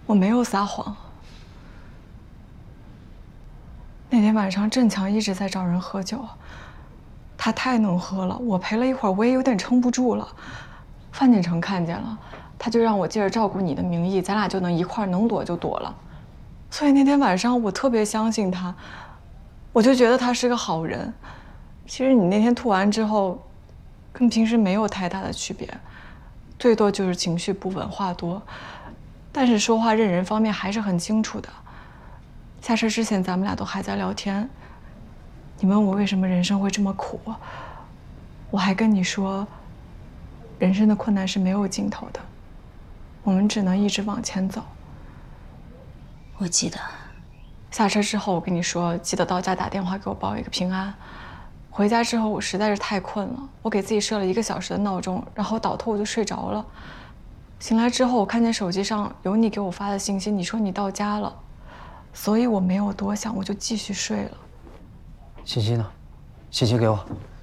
我没有撒谎。那天晚上，郑强一直在找人喝酒，他太能喝了，我陪了一会儿，我也有点撑不住了。范锦成看见了，他就让我借着照顾你的名义，咱俩就能一块儿能躲就躲了。所以那天晚上我特别相信他，我就觉得他是个好人。其实你那天吐完之后，跟平时没有太大的区别，最多就是情绪不稳，话多，但是说话认人方面还是很清楚的。下车之前，咱们俩都还在聊天。你问我为什么人生会这么苦，我还跟你说，人生的困难是没有尽头的，我们只能一直往前走。 我记得。 下车之后，我跟你说，记得到家打电话给我报一个平安。回家之后，我实在是太困了，我给自己设了1个小时的闹钟，然后倒头我就睡着了。醒来之后，我看见手机上有你给我发的信息，你说你到家了。所以我没有多想，我就继续睡了。 信息呢？信息给我。